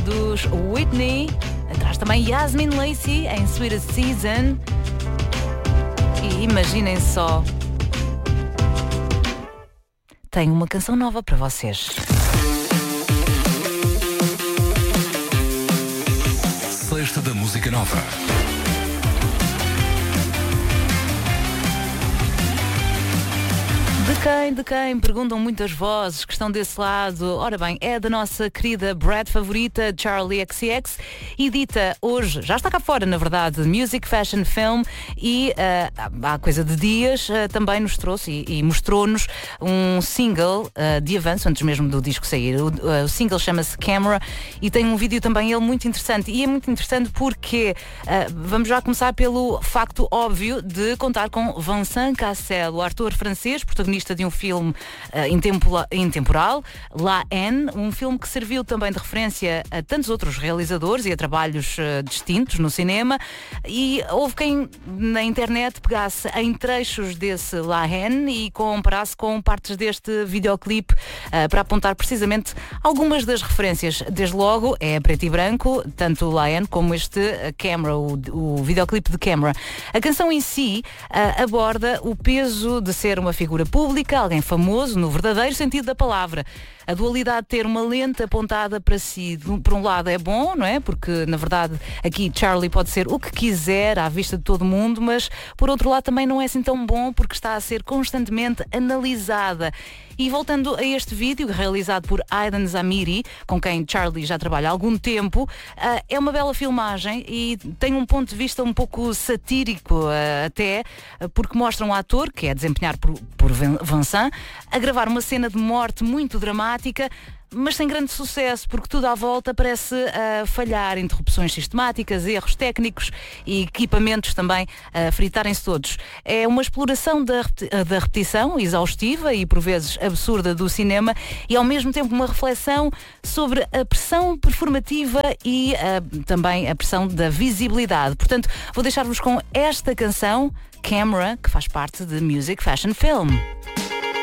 dos Whitney. Atrás também Yasmin Lacey em Sweetest Season. E imaginem só, tenho uma canção nova para vocês. Sexta da Música Nova. De quem? Perguntam muitas vozes que estão desse lado. Ora bem, é da nossa querida Brad favorita, Charli XCX, edita hoje, já está cá fora, na verdade, Music Fashion Film, e há coisa de dias também nos trouxe e mostrou-nos um single de avanço, antes mesmo do disco sair. O single chama-se Camera e tem um vídeo também ele muito interessante. E é muito interessante porque vamos já começar pelo facto óbvio de contar com Vincent Cassel, o ator francês, protagonista de um filme intemporal, La Haine, um filme que serviu também de referência a tantos outros realizadores e a trabalhos distintos no cinema, e houve quem na internet pegasse em trechos desse La Haine e comparasse com partes deste videoclipe para apontar precisamente algumas das referências. Desde logo é preto e branco, tanto o La Haine como este Camera, o videoclipe de Camera. A canção em si aborda o peso de ser uma figura pública, alguém famoso no verdadeiro sentido da palavra. A dualidade de ter uma lente apontada para si, por um lado é bom, não é? Porque, na verdade, aqui Charli pode ser o que quiser à vista de todo mundo, mas, por outro lado, também não é assim tão bom porque está a ser constantemente analisada. E voltando a este vídeo, realizado por Aidan Zamiri, com quem Charli já trabalha há algum tempo, é uma bela filmagem e tem um ponto de vista um pouco satírico até, porque mostra um ator, que é desempenhado por Vincent, a gravar uma cena de morte muito dramática, mas sem grande sucesso, porque tudo à volta parece falhar, interrupções sistemáticas, erros técnicos e equipamentos também a fritarem-se todos. É uma exploração da repetição exaustiva e por vezes absurda do cinema e ao mesmo tempo uma reflexão sobre a pressão performativa e também a pressão da visibilidade. Portanto, vou deixar-vos com esta canção, Camera, que faz parte de Music Fashion Film.